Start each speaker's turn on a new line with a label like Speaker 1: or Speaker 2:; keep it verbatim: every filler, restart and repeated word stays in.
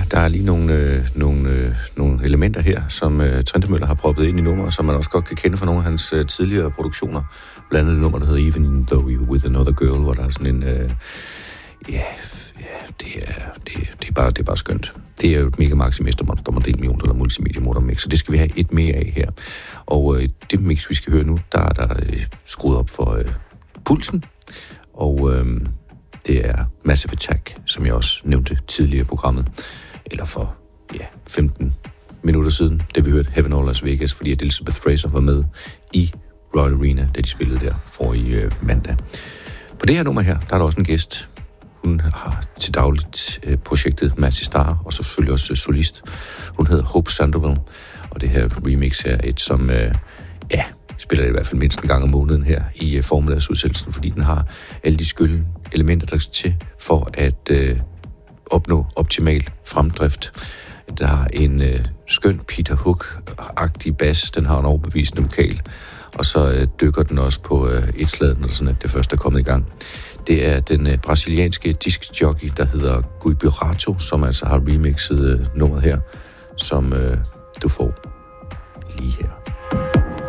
Speaker 1: der er lige nogle, øh, nogle, øh, nogle elementer her, som øh, Trentemøller har proppet ind i nummeret, som man også godt kan kende fra nogle af hans øh, tidligere produktioner. Blandt andet et nummer, der hedder Even Though You're With Another Girl, hvor der er sådan en... Øh, ja, ja det, er, det, det, er bare, det er bare skønt. Det er jo et mega maxi-mestermonster, der er millioner eller multimedia mix, så det skal vi have et mere af her. Og øh, det mix, vi skal høre nu, der er der øh, skruet op for øh, pulsen, og øh, det er Massive Attack, som jeg også nævnte tidligere i programmet, eller for ja, femten minutter siden, da vi hørte Heaven All Las Vegas, fordi at Elizabeth Fraser var med i Royal Arena, da de spillede der for i øh, mandag. På det her nummer her, der er der også en gæst. Hun har til dagligt øh, projektet Massey Star, og så selvfølgelig også øh, solist. Hun hedder Hope Sandoval, og det her remix er et, som øh, ja, spiller i hvert fald mindst en gang om måneden her i øh, formiddagsudsendelsen, fordi den har alle de skylde elementer, der skal til for at øh, opnå optimal fremdrift. Der har en øh, skøn Peter Hook-agtig bas, den har en overbevisende vokal, og så øh, dykker den også på øh, et sladen, eller sådan at det første er kommet i gang. Det er den øh, brasilianske diskjockey, der hedder Guibirato, som altså har remixet øh, nummeret her, som øh, du får lige her.